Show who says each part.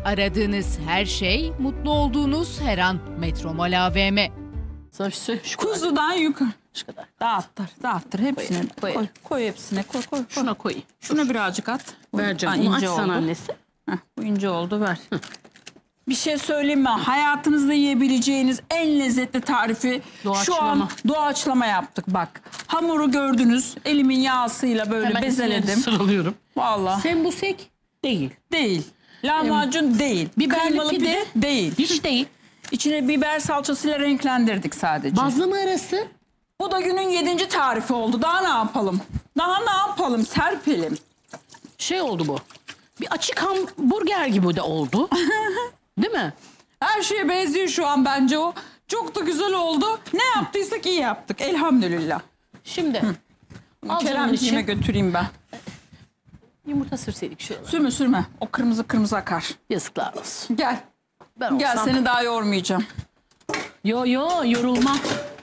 Speaker 1: Aradığınız her şey, mutlu olduğunuz her an. Metromol AVM.
Speaker 2: Sana bir şey söyleyeyim, şu kadar.
Speaker 3: Kuzudan yukarı.
Speaker 2: Şu kadar.
Speaker 3: Dağıttır hepsine.
Speaker 2: Koy.
Speaker 3: Koy hepsine. Koy.
Speaker 2: Şuna koyayım.
Speaker 3: Şuna birazcık at.
Speaker 2: Vereceğim.
Speaker 3: Ha,
Speaker 2: Bunu
Speaker 3: ince
Speaker 2: açsana
Speaker 3: oldu.
Speaker 2: annesi.
Speaker 3: Heh, bu ince oldu, ver. Bir şey söyleyeyim mi? Hayatınızda yiyebileceğiniz en lezzetli tarifi şu an
Speaker 2: Doğaçlama.
Speaker 3: doğaçlama yaptık bak. Hamuru gördünüz. Elimin yağsıyla böyle
Speaker 2: Hemen
Speaker 3: bezeledim.
Speaker 2: isimlerini sıralıyorum.
Speaker 3: Vallahi
Speaker 2: Sembusek değil.
Speaker 3: değil. Lahmacun değil.
Speaker 2: Biberli
Speaker 3: Kıymalı
Speaker 2: pide
Speaker 3: değil.
Speaker 2: hiç değil.
Speaker 3: İçine biber salçasıyla renklendirdik sadece.
Speaker 2: Bazlama arası
Speaker 3: Bu da günün 7. tarifi oldu. Daha ne yapalım? Daha ne yapalım Serpil'im?
Speaker 2: şey oldu bu. Bir açık hamburger gibi de oldu. Değil mi?
Speaker 3: Her şeye benziyor şu an bence o. Çok da güzel oldu. Ne yaptıysak iyi yaptık. Elhamdülillah.
Speaker 2: Şimdi al canım
Speaker 3: Keremciğime
Speaker 2: için
Speaker 3: götüreyim ben.
Speaker 2: yumurta sürseydik şöyle.
Speaker 3: Sürme. O kırmızı akar.
Speaker 2: Yazıklar olsun.
Speaker 3: Gel.
Speaker 2: Ben
Speaker 3: Gel
Speaker 2: olsam-
Speaker 3: seni daha yormayacağım.
Speaker 2: Yo yorulmam.